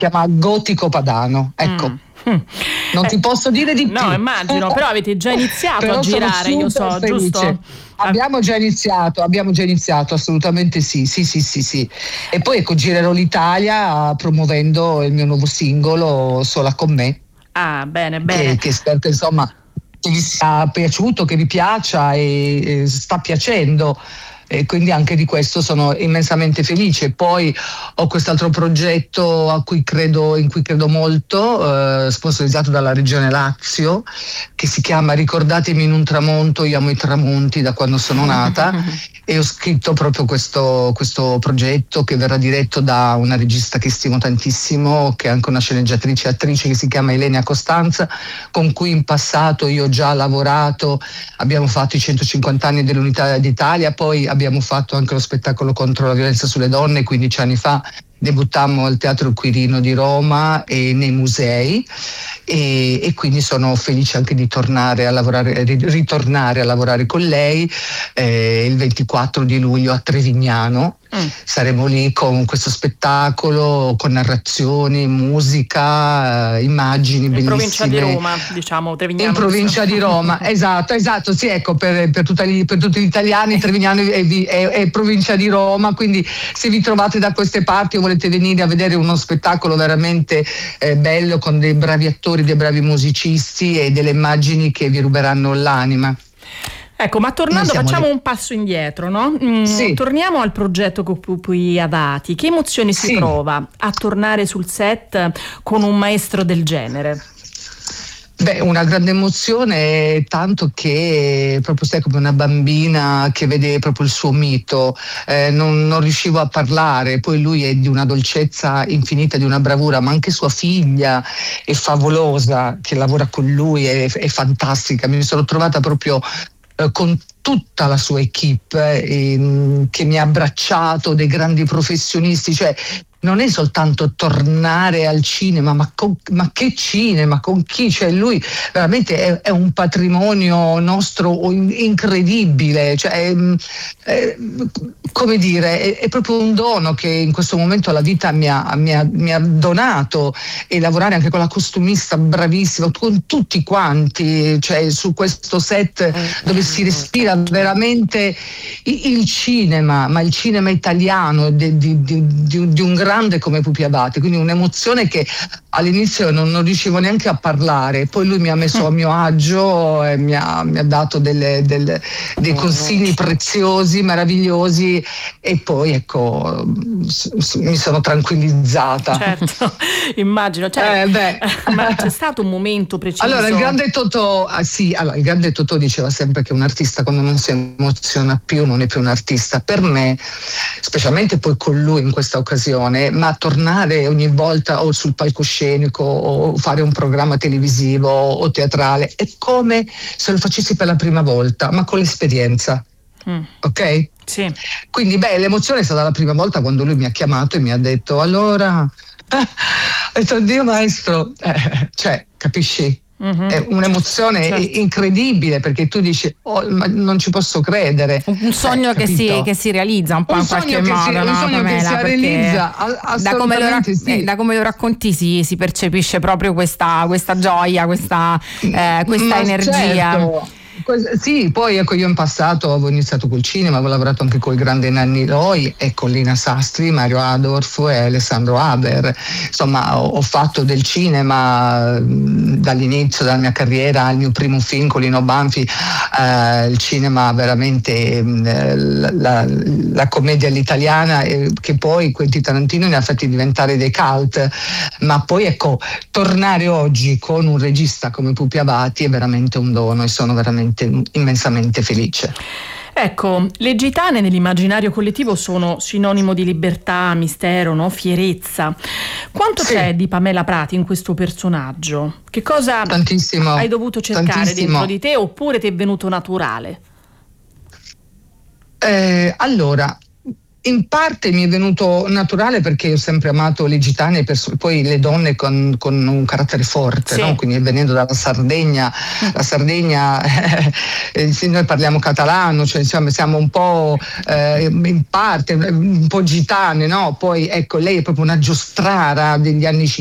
chiama Gotico Padano, ecco. Non ti posso dire di più. No, immagino, però avete già iniziato a girare, io so, felice. Giusto? Abbiamo già iniziato, assolutamente sì. E poi ecco, girerò l'Italia promuovendo il mio nuovo singolo Sola con me. Ah, bene. Che spero che insomma che vi sia piaciuto, che vi piaccia e sta piacendo. E quindi anche di questo sono immensamente felice. Poi ho quest'altro progetto in cui credo molto, sponsorizzato dalla Regione Lazio, che si chiama Ricordatemi in un tramonto, io amo i tramonti da quando sono nata. E ho scritto proprio questo progetto, che verrà diretto da una regista che stimo tantissimo, che è anche una sceneggiatrice e attrice, che si chiama Elena Costanza, con cui in passato io ho già lavorato. Abbiamo fatto i 150 anni dell'Unità d'Italia, poi abbiamo fatto anche lo spettacolo contro la violenza sulle donne 15 anni fa. Debuttammo al Teatro Quirino di Roma e nei musei, e quindi sono felice anche di ritornare a lavorare con lei il 24 di luglio a Trevignano. Saremo lì con questo spettacolo, con narrazioni, musica, immagini bellissime. In provincia di Roma, diciamo, Trevignano. In provincia di Roma, esatto, sì, ecco, per tutti gli italiani Trevignano è provincia di Roma, quindi se vi trovate da queste parti o volete venire a vedere uno spettacolo veramente bello, con dei bravi attori, dei bravi musicisti e delle immagini che vi ruberanno l'anima. Ecco, ma tornando, facciamo un passo indietro, no? Sì. Torniamo al progetto Copui Avati. Che emozioni si prova a tornare sul set con un maestro del genere? Beh, una grande emozione, tanto che proprio sei come una bambina che vede proprio il suo mito. Non riuscivo a parlare, poi lui è di una dolcezza infinita, di una bravura, ma anche sua figlia è favolosa, che lavora con lui, è fantastica. Mi sono trovata proprio con tutta la sua equipe che mi ha abbracciato, dei grandi professionisti, cioè non è soltanto tornare al cinema, ma che cinema, con chi? Cioè lui veramente è un patrimonio nostro incredibile, cioè come dire, è proprio un dono che in questo momento la vita mi ha donato, e lavorare anche con la costumista bravissima, con tutti quanti, cioè su questo set dove si respira veramente il cinema, ma il cinema italiano di un grande come Pupi Avati, quindi un'emozione che all'inizio non riuscivo neanche a parlare, poi lui mi ha messo a mio agio e mi ha dato dei consigli preziosi, meravigliosi, e poi ecco mi sono tranquillizzata. Certo, immagino. Ma c'è stato un momento preciso? Allora il grande Totò diceva sempre che un artista, quando non si emoziona più, non è più un artista. Per me, specialmente poi con lui in questa occasione, ma tornare ogni volta o sul palcoscenico o fare un programma televisivo o teatrale è come se lo facessi per la prima volta, ma con l'esperienza. Ok? Sì. Quindi l'emozione è stata la prima volta quando lui mi ha chiamato e mi ha detto: allora, ho detto, Dio maestro, cioè, capisci? È un'emozione incredibile, perché tu dici ma non ci posso credere. Un sogno che si realizza un po' in qualche modo, no? Un sogno che si realizza, assolutamente sì. Da come lo racconti si percepisce proprio questa gioia, questa energia. Certo. Sì, poi ecco, io in passato avevo iniziato col cinema, avevo lavorato anche con i grandi Nanni Loi e con Lina Sastri, Mario Adorf e Alessandro Haber. Insomma, ho fatto del cinema dall'inizio della mia carriera, il mio primo film con Lino Banfi, il cinema veramente, la commedia all'italiana, che poi Quentin Tarantino ne ha fatti diventare dei cult. Ma poi ecco, tornare oggi con un regista come Pupi Avati è veramente un dono, e sono veramente immensamente felice. Ecco, le gitane nell'immaginario collettivo sono sinonimo di libertà, mistero, no? Fierezza. Quanto c'è di Pamela Prati in questo personaggio? Che cosa hai dovuto cercare dentro di te, oppure ti è venuto naturale? Allora, In parte mi è venuto naturale perché ho sempre amato le gitane, poi le donne con un carattere forte, sì. no? Quindi venendo dalla Sardegna, la Sardegna, noi parliamo catalano, cioè insomma siamo un po' in parte un po' gitane, no? Poi ecco, lei è proprio una giostrara degli anni